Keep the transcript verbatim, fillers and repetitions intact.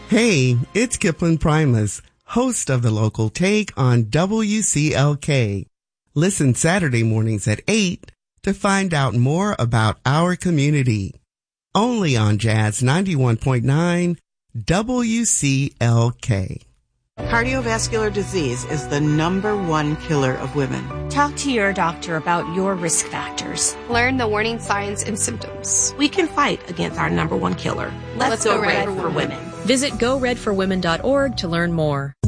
Hey, it's Kipling Primus, host of the local take on W C L K. Listen Saturday mornings at eight to find out more about our community. Only on Jazz ninety-one point nine W C L K. Cardiovascular disease is the number one killer of women. Talk to your doctor about your risk factors. Learn the warning signs and symptoms. We can fight against our number one killer. Let's, Let's go, go red, red for women. Visit go red for women dot org to learn more.